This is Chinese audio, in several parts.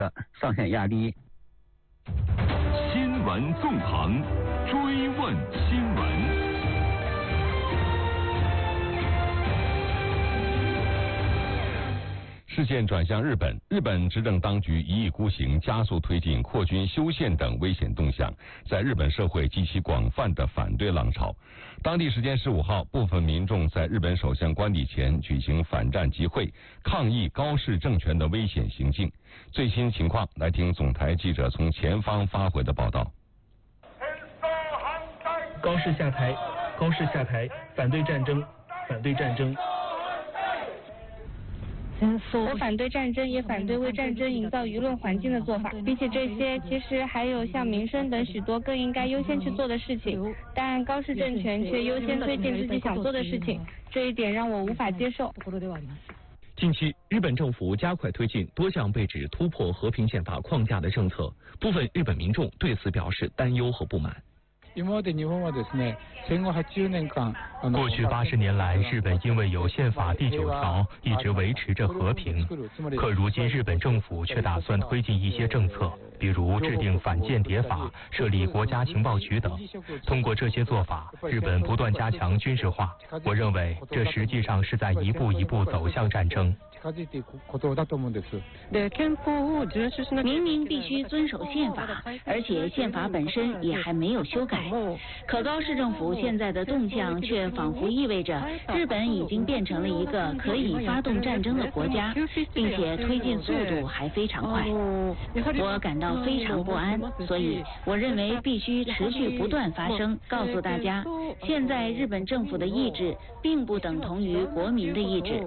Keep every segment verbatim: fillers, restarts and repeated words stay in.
上限压低。 新闻纵横，追问新闻。视线转向日本，日本执政当局一意孤行，加速推进扩军修宪等危险动向，在日本社会激起广泛的反对浪潮。当地时间十五号，部分民众在日本首相官邸前举行反战集会，抗议高市政权的危险行径。最新情况，来听总台记者从前方发回的报道。 高市下台，高市下台，反对战争，反对战争。 我反对战争，也反对为战争营造舆论环境的做法。比起这些，其实还有像民生等许多更应该优先去做的事情，但高市政权却优先推进自己想做的事情，这一点让我无法接受。 近期，日本政府加快推进多项被指突破和平宪法框架的政策，部分日本民众对此表示担忧和不满。 过去八十年来，日本因为有宪法第九条，一直维持着和平。可如今，日本政府却打算推进一些政策，比如制定反间谍法、设立国家情报局等。通过这些做法，日本不断加强军事化。我认为，这实际上是在一步一步走向战争。 明明必须遵守宪法，而且宪法本身也还没有修改，可高市政府现在的动向却仿佛意味着日本已经变成了一个可以发动战争的国家，并且推进速度还非常快。我感到非常不安，所以我认为必须持续不断发声，告诉大家，现在日本政府的意志并不等同于国民的意志。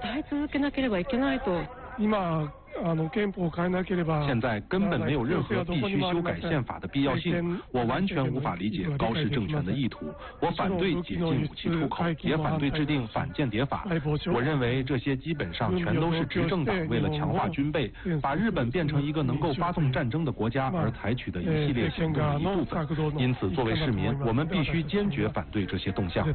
现在根本没有任何必须修改宪法的必要性，我完全无法理解高市政权的意图。我反对解禁武器出口，也反对制定反间谍法。我认为这些基本上全都是执政党为了强化军备，把日本变成一个能够发动战争的国家而采取的一系列行动的一部分。因此，作为市民，我们必须坚决反对这些动向。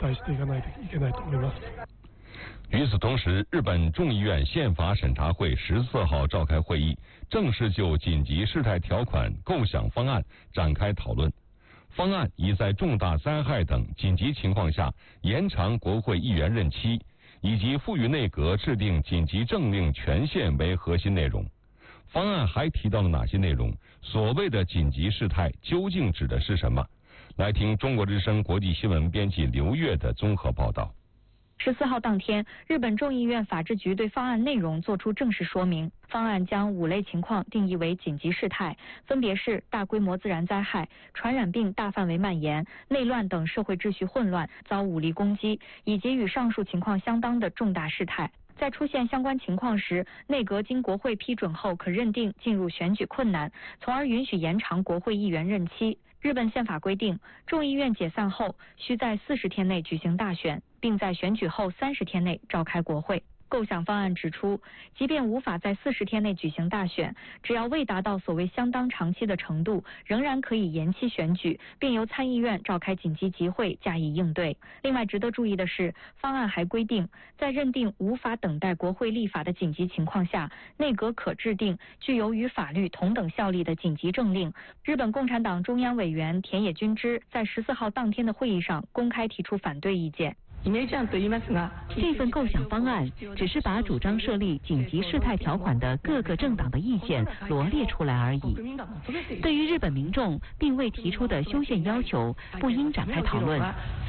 与此同时，日本众议院宪法审查会十四号召开会议，正式就紧急事态条款构想方案展开讨论。方案以在重大灾害等紧急情况下延长国会议员任期，以及赋予内阁制定紧急政令权限为核心内容。方案还提到了哪些内容？所谓的紧急事态究竟指的是什么？来听中国之声国际新闻编辑刘越的综合报道。 十四号当天，日本众议院法制局对方案内容作出正式说明。方案将五类情况定义为紧急事态，分别是大规模自然灾害、传染病大范围蔓延、内乱等社会秩序混乱、遭武力攻击，以及与上述情况相当的重大事态。在出现相关情况时，内阁经国会批准后，可认定进入选举困难，从而允许延长国会议员任期。日本宪法规定，众议院解散后需在四十天内举行大选，并在选举后三十天内召开国会。构想方案指出，即便无法在四十天内举行大选，只要未达到所谓相当长期的程度，仍然可以延期选举，并由参议院召开紧急集会加以应对。另外值得注意的是，方案还规定，在认定无法等待国会立法的紧急情况下，内阁可制定具有与法律同等效力的紧急政令。日本共产党中央委员田野君之在十四号当天的会议上公开提出反对意见。 这份构想方案只是把主张设立紧急事态条款的各个政党的意见罗列出来而已。对于日本民众并未提出的修宪要求，不应展开讨论。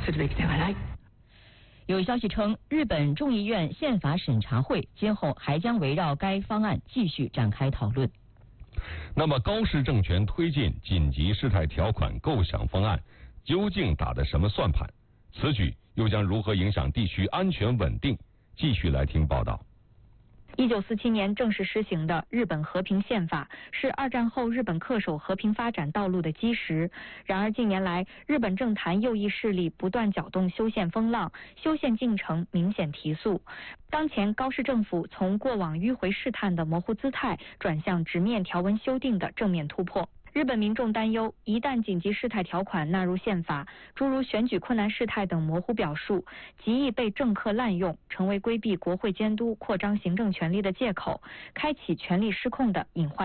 有消息称，日本众议院宪法审查会今后还将围绕该方案继续展开讨论。 那么，高市政权推进紧急事态条款构想方案，究竟打的什么算盘？此举又将如何影响地区安全稳定？继续来听报道。 一九四七年正式施行的日本和平宪法是二战后日本恪守和平发展道路的基石。然而近年来，日本政坛右翼势力不断搅动修宪风浪，修宪进程明显提速。当前高市政府从过往迂回试探的模糊姿态，转向直面条文修订的正面突破。 日本民众担忧，一旦紧急事态条款纳入宪法，诸如选举困难事态等模糊表述，极易被政客滥用，成为规避国会监督、扩张行政权力的借口，开启权力失控的隐患。